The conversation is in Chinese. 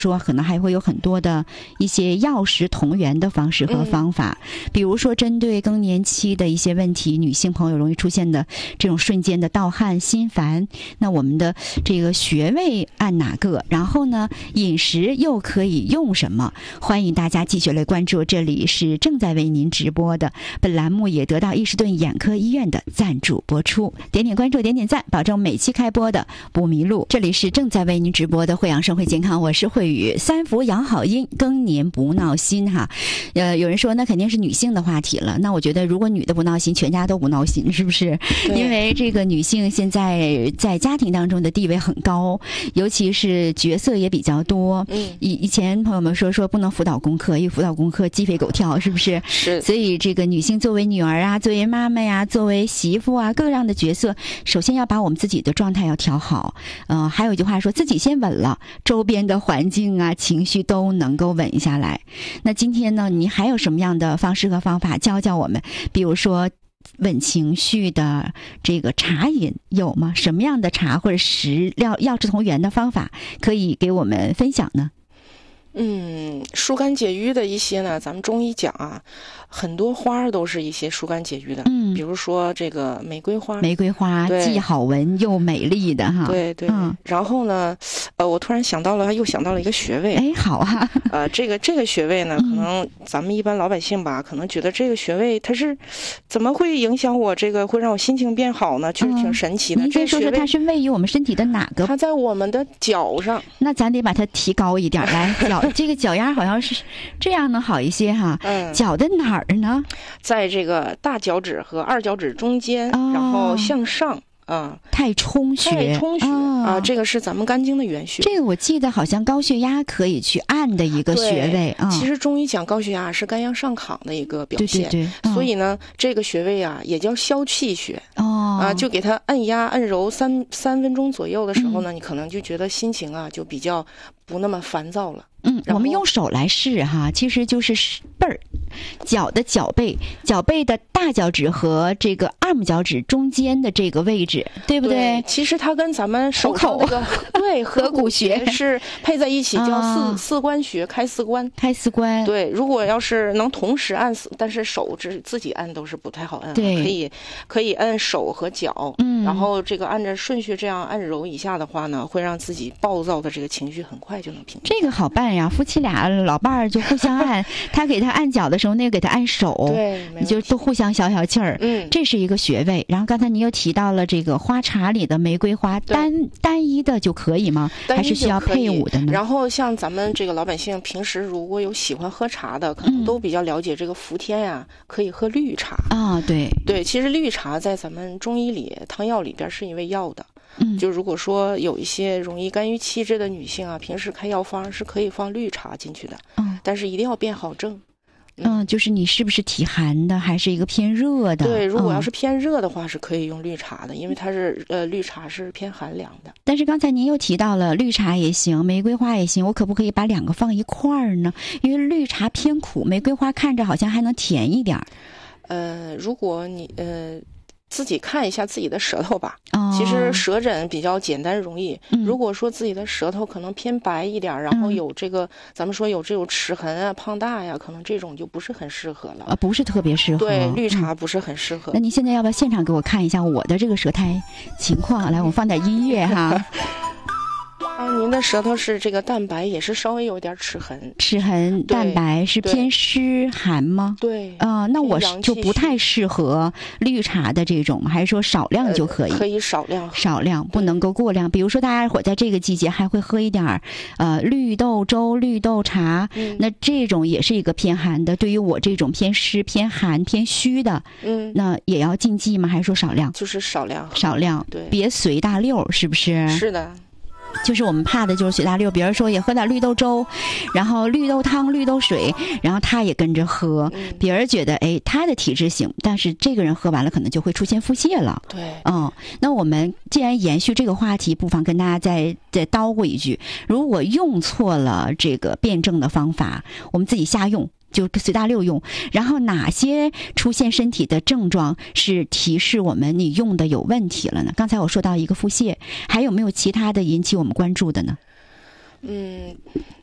说可能还会有很多的一些药食同源的方式和方法，比如说针对更年期的一些问题，女性朋友容易出现的这种瞬间的盗汗、心烦，那我们的这个穴位按哪个？然后呢，饮食又可以用什么？欢迎大家继续来关注，这里是正在为您直播的，本栏目也得到伊士顿眼科医院的赞助播出。点点关注，点点赞，保证每期开播的不迷路。这里是正在为您直播的惠阳生活健康，我是慧宇。三伏养好阴，更年不闹心哈。有人说那肯定是女性的话题了，那我觉得如果女的不闹心，全家都不闹心，是不是？因为这个女性现在在家庭当中的地位很高，尤其是角色也比较多。以前朋友们说不能辅导功课，因为辅导功课鸡飞狗跳，是不是？ 是。 所以这个女性作为女儿啊，作为妈妈呀，作为媳妇啊，各样的角色，首先要把我们自己的状态要调好。还有一句话说，自己先稳了，周边的环境啊、情绪都能够稳下来。那今天呢，你还有什么样的方式和方法教我们？比如说稳情绪的这个茶饮有吗？什么样的茶或者食料药食同源的方法可以给我们分享呢？ 疏肝解郁的一些呢，咱们中医讲啊，很多花都是一些疏肝解郁的。比如说这个玫瑰花，既好闻又美丽的哈。 对。然后呢，我突然想到了，又想到了一个穴位。 哎，好啊。 这个穴位呢，可能咱们一般老百姓吧，可能觉得这个穴位它是怎么会影响我这个，会让我心情变好呢？确实挺神奇的。 您可以说说它是位于我们身体的哪个？ 它在我们的脚上。 那咱得把它提高一点来，这个脚丫好像是这样能好一些哈。脚的哪儿呢？ 在这个大脚趾和二脚趾中间，然后向上。 太冲穴这个是咱们肝经的原穴。 这个我记得好像高血压可以去按的一个穴位啊。 其实中医讲高血压是肝阳上亢的一个表现， 对。 所以呢，这个穴位啊也叫消气穴。就给它按压按揉三分钟左右的时候呢，你可能就觉得心情啊就比较不那么烦躁了。 我们用手来试哈，其实就是背儿，脚的脚背的大脚趾和这个二拇脚趾中间的这个位置，对不对？ 其实它跟咱们手口那个合谷穴是配在一起，叫四关穴，开四关。对，如果要是能同时按但是手自己按都是不太好按。对，可以按手和脚，然后这个按着顺序这样按揉一下的话呢，会让自己暴躁的这个情绪很快就能平静。 这个好办呀，夫妻俩老伴儿就互相按，他给他按脚的时候，那个给他按手， 对， 你就都互相消气儿。这是一个穴位。然后刚才你又提到了这个花茶里的玫瑰花，单一的就可以吗？还是需要配伍的呢？ 然后像咱们这个老百姓平时如果有喜欢喝茶的，可能都比较了解这个伏天呀，可以喝绿茶啊。对， 其实绿茶在咱们中医里汤药里边是一味药的。就如果说有一些容易肝郁气滞的女性啊，平时开药方是可以放绿茶进去的。但是一定要辨好症。 就是你是不是体寒的，还是一个偏热的？ 对，如果要是偏热的话，是可以用绿茶的，因为它是绿茶是偏寒凉的。 但是刚才您又提到了绿茶也行，玫瑰花也行，我可不可以把两个放一块儿呢？因为绿茶偏苦，玫瑰花看着好像还能甜一点。 如果你自己看一下自己的舌头吧。其实舌诊比较简单容易。如果说自己的舌头可能偏白一点，然后有这个咱们说有这种齿痕啊、胖大呀，可能这种就不是很适合了。 不是特别适合。 对，绿茶不是很适合。 那您现在要不要现场给我看一下我的这个舌苔情况？来，我放点音乐哈。 您的舌头是这个淡白，也是稍微有点齿痕，淡白是偏湿寒吗？ 对。 那我就不太适合绿茶的这种，还是说少量就可以？ 可以少量， 不能够过量。比如说大家伙在这个季节还会喝一点绿豆粥、绿豆茶，那这种也是一个偏寒的。对于我这种偏湿、偏寒、偏虚的，那也要禁忌吗？还是说少量？ 就是少量， 对，别随大溜，是不是？ 是的。 就是我们怕的就是随大溜，比如说也喝点绿豆粥，然后绿豆汤、绿豆水，然后他也跟着喝，别人觉得他的体质行，但是这个人喝完了可能就会出现腹泻了。 对， 那我们既然延续这个话题，不妨跟大家再叨咕一句，如果用错了这个辩证的方法，我们自己瞎用，就随大溜用，然后哪些出现身体的症状是提示我们你用的有问题了呢？刚才我说到一个腹泻，还有没有其他的引起我们关注的呢？